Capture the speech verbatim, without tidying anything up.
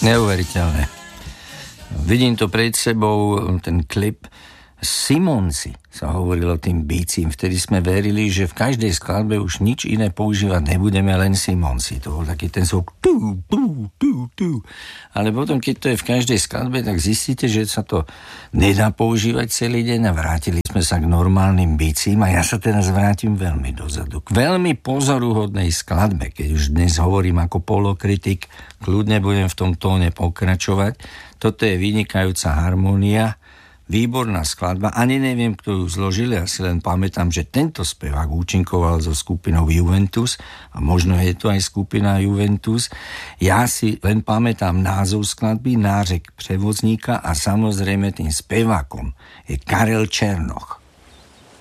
Neuveriteľné. Vidím to pred sebou, ten klip. Simonsi sa hovorilo tým bícim. Vtedy sme verili, že v každej skladbe už nič iné používať nebudeme, len Simonsi. To bol taký ten zvuk tu, tu, tu, tu. Ale potom, keď to je v každej skladbe, tak zistíte, že sa to nedá používať celý deň a vrátili sme sa k normálnym bícim a ja sa teraz vrátim veľmi dozadu. K veľmi pozoruhodnej skladbe, keď už dnes hovorím ako polokritik, kľudne budem v tom tóne pokračovať. Toto je vynikajúca harmónia, výborná skladba, ani neviem, kto ju zložil, ja si len pamätám, že tento spevák účinkoval so skupinou Juventus a možno je to aj skupina Juventus. Ja si len pamätám názov skladby, Nářek převozníka a samozrejme tým spevákom je Karel Černoch.